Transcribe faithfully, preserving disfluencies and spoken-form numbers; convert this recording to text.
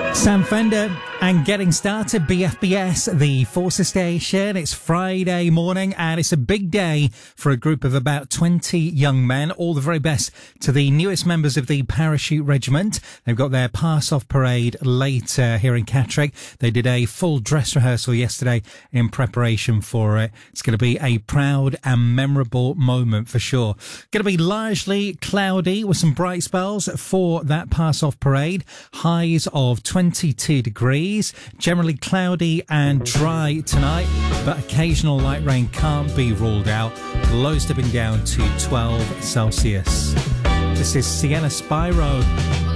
Sam Fender and Getting Started, B F B S, the Forces station. It's Friday morning and it's a big day for a group of about twenty young men. All the very best to the newest members of the Parachute Regiment. They've got their pass-off parade later here in Catterick. They did a full dress rehearsal yesterday in preparation for it. It's going to be a proud and memorable moment for sure. Going to be largely cloudy with some bright spells for that pass-off parade. Highs of twenty-two degrees. Generally cloudy and dry tonight, but occasional light rain can't be ruled out. Lows dipping down to twelve Celsius. This is Sienna Spyro